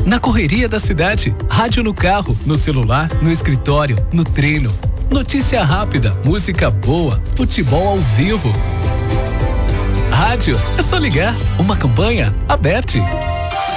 na correria da cidade. Rádio no carro, no celular, no escritório, no treino. Notícia rápida, música boa, futebol ao vivo. Rádio, é só ligar. Uma campanha aberta.